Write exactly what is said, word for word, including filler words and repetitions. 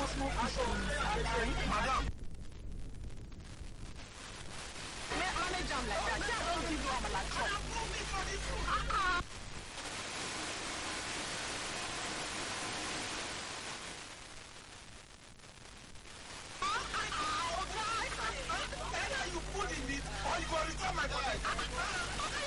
small fish on Madam. Manage them like that. I don't give you a like chop. Either you put in it or you go return my money.